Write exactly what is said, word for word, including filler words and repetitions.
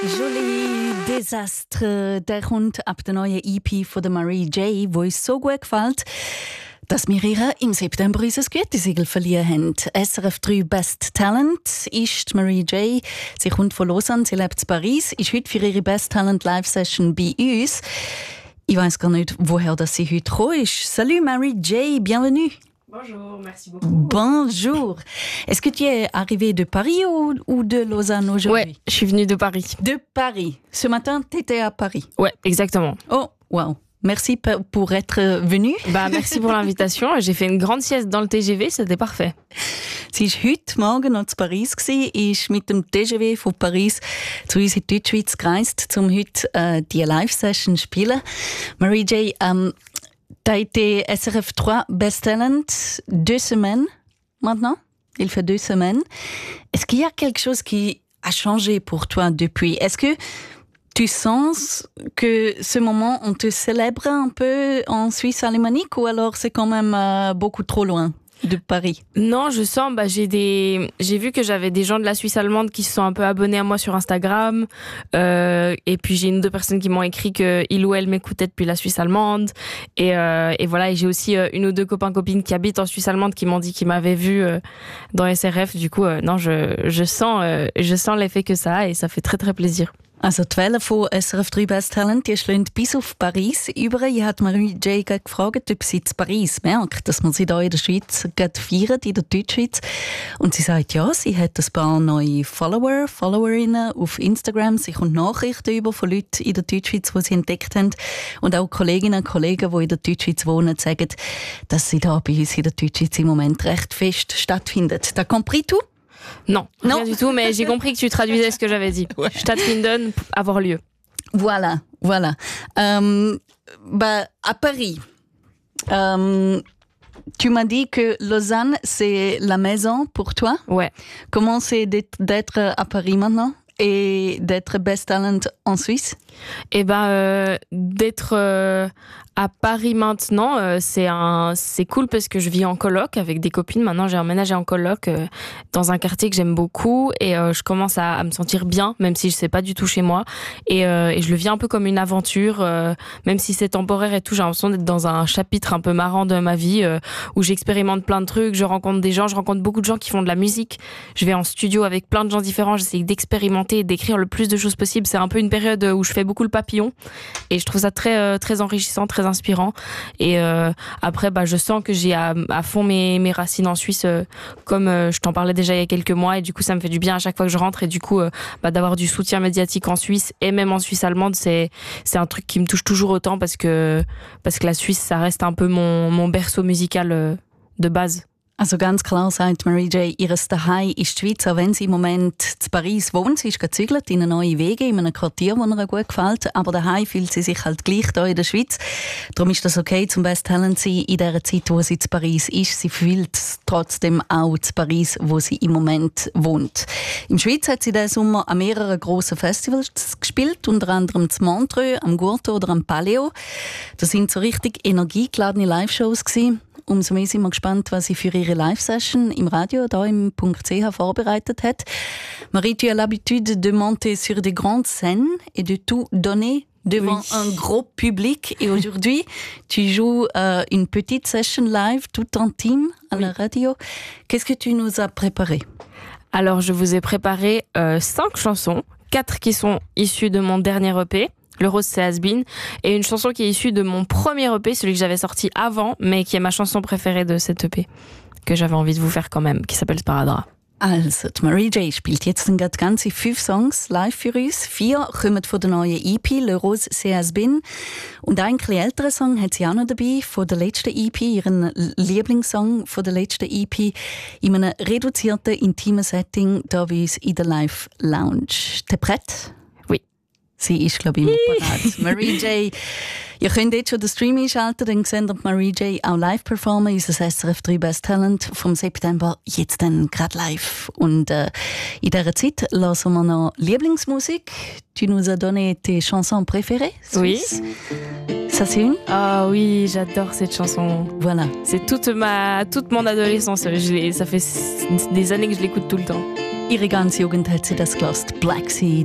Jolie Desaster, der kommt ab der neuen E P von der Marie J, wo uns so gut gefällt, dass wir ihr im September unser Gütesiegel verliehen haben. S R F drei Best Talent ist Marie J. Sie kommt von Lausanne, sie lebt in Paris, ist heute für ihre Best Talent Live Session bei uns. Ich weiss gar nicht, woher das sie heute gekommen ist. Salut Marie J, bienvenue. Bonjour, merci beaucoup. Bonjour. Est-ce que tu es arrivée de Paris ou, ou de Lausanne aujourd'hui? Ouais, je suis venue de Paris. De Paris. Ce matin, tu étais à Paris. Ouais, exactement. Oh, wow. Merci pour être venue. Bah, merci pour l'invitation. J'ai fait une grande sieste dans le T G V, c'était parfait. Sie war heute Morgen noch in Paris, ist mit dem T G V von Paris zu uns in die Deutschschweiz gereist, um heute äh, die Live-Session zu spielen. Marie J, ähm, tu as été S R F trois Best Talent deux semaines maintenant. Il fait deux semaines. Est-ce qu'il y a quelque chose qui a changé pour toi depuis? Est-ce que tu sens que ce moment, on te célèbre un peu en Suisse alémanique ou alors c'est quand même euh, beaucoup trop loin de Paris? Non, je sens, bah, j'ai des, j'ai vu que j'avais des gens de la Suisse allemande qui se sont un peu abonnés à moi sur Instagram, euh, et puis j'ai une ou deux personnes qui m'ont écrit que il ou elle m'écoutait depuis la Suisse allemande, et, euh, et voilà, et j'ai aussi euh, une ou deux copains copines qui habitent en Suisse allemande qui m'ont dit qu'ils m'avaient vu euh, dans S R F. Du coup, euh, non, je, je sens, euh, je sens l'effet que ça a et ça fait très très plaisir. Also die Welle von S R F drei Best Talent, die schlägt bis auf Paris über. Ich habe Marie J gefragt, ob sie in Paris merkt, dass man sie da in der Schweiz feiern, in der Deutschschweiz. Und sie sagt, ja, sie hat ein paar neue Follower, Followerinnen auf Instagram. Sie kommt Nachrichten über von Leuten in der Deutschschweiz, die sie entdeckt haben. Und auch Kolleginnen und Kollegen, die in der Deutschschweiz wohnen, sagen, dass sie da bei uns in der Deutschschweiz im Moment recht fest stattfindet. T'as compris tout? Non, non, rien du tout, mais j'ai compris que tu traduisais ce que j'avais dit. Ouais. Stattfinden, avoir lieu. Voilà, voilà. Euh, bah, à Paris, euh, tu m'as dit que Lausanne, c'est la maison pour toi. Ouais. Comment c'est d'être, d'être à Paris maintenant et d'être Best Talent en Suisse? Eh ben, euh, d'être euh, à Paris maintenant, euh, c'est un, c'est cool parce que je vis en coloc avec des copines. Maintenant, j'ai emménagé en coloc euh, dans un quartier que j'aime beaucoup et euh, je commence à, à me sentir bien, même si je sais pas du tout chez moi. Et, euh, et je le vis un peu comme une aventure, euh, même si c'est temporaire et tout. J'ai l'impression d'être dans un chapitre un peu marrant de ma vie euh, où j'expérimente plein de trucs. Je rencontre des gens, je rencontre beaucoup de gens qui font de la musique. Je vais en studio avec plein de gens différents. J'essaie d'expérimenter et d'écrire le plus de choses possible. C'est un peu une période où je fais beaucoup le papillon et je trouve ça très euh, très enrichissant, très inspirant. Et euh, après bah je sens que j'ai à, à fond mes mes racines en Suisse, euh, comme euh, je t'en parlais déjà il y a quelques mois, et du coup ça me fait du bien à chaque fois que je rentre, et du coup euh, bah d'avoir du soutien médiatique en Suisse et même en Suisse allemande, c'est c'est un truc qui me touche toujours autant parce que parce que la Suisse ça reste un peu mon mon berceau musical euh, de base. Also ganz klar sagt Marie J, ihres Daheim ist die Schweiz, auch wenn sie im Moment in Paris wohnt. Sie ist gezügelt in eine neue Wege, in einem Quartier, das ihr gut gefällt. Aber daheim fühlt sie sich halt gleich hier in der Schweiz. Darum ist das okay, zum Best Talent zu sein in der Zeit, wo sie in Paris ist. Sie fühlt trotzdem auch in Paris, wo sie im Moment wohnt. In der Schweiz hat sie diesen Sommer an mehreren grossen Festivals gespielt, unter anderem zu Montreux, am Gurto oder am Paleo. Das sind so richtig energiegeladene Live-Shows gewesen. Umso mehr sind wir gespannt, was sie für ihre Live-Session im Radio, da im .ch vorbereitet hat. Marie, tu as l'habitude de monter sur des grandes scènes et de tout donner devant oui. un gros public. Et aujourd'hui, tu joues euh, une petite session live, tout intime, à oui. la radio. Qu'est-ce que tu nous as préparé? Alors, je vous ai préparé euh, cinq chansons, quatre qui sont issues de mon dernier E P. Le Rose c'est Has Been, et une chanson qui est issue de mon premier E P, celui que j'avais sorti avant, mais qui est ma chanson préférée de cet E P, que j'avais envie de vous faire quand même, qui s'appelle Sparadrap. Also, die Marie J spielt jetzt dann gerade ganze fünf Songs live für uns. Vier kommen von der neuen E P, Le Rose c'est Has Been. Und einen etwas älteren Song hat sie auch noch dabei, von der letzten E P, ihren Lieblingssong von der letzten E P, in einem reduzierten, intimen Setting, da bei uns in der Live Lounge. T'es prête? Sie ist, glaube ich, immer parat. Marie J. Ihr könnt jetzt schon den Stream einschalten, dann seht ihr Marie J auch live performen, unser S R F drei Best Talent vom September, jetzt dann gerade live. Und äh, in dieser Zeit lassen wir noch Lieblingsmusik. Tu nous as donné tes chansons préférées? Oui. Ça, c'est une? Ah oui, j'adore cette chanson. Voilà. C'est toute, ma, toute mon adolescence. Je ça fait des années que je l'écoute tout le temps. Ihre ganze Jugend hat sie das gehört. Black Sea.